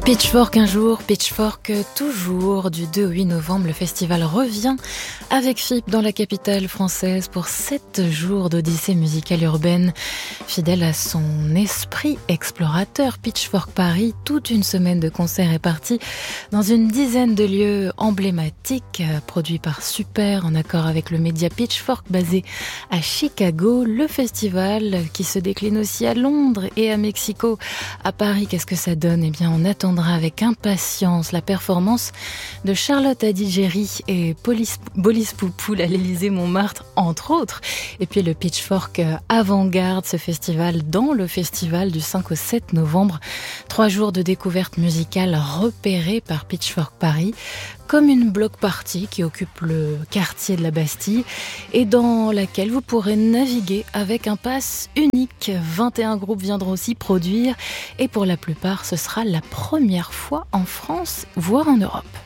Pitchfork un jour, Pitchfork toujours. Du 2 au 8 novembre, le festival revient avec FIP dans la capitale française pour 7 jours d'odyssée musicale urbaine. Fidèle à son esprit explorateur, Pitchfork Paris, toute une semaine de concerts est partie dans une dizaine de lieux emblématiques, produits par Super en accord avec le média Pitchfork basé à Chicago. Le festival qui se décline aussi à Londres et à Mexico. À Paris, qu'est-ce que ça donne ? Eh bien, on attendra avec impatience la performance de Charlotte Adigéry et Bolis Poupoul à l'Élysée-Montmartre, entre autres. Et puis le Pitchfork Avant-Garde, ce festival dans le festival du 5 au 7 novembre. 3 jours de découverte musicale repérés par Pitchfork Paris, comme une block party qui occupe le quartier de la Bastille et dans laquelle vous pourrez naviguer avec un pass unique. 21 groupes viendront aussi produire et pour la plupart, ce sera la première fois en France, voire en Europe.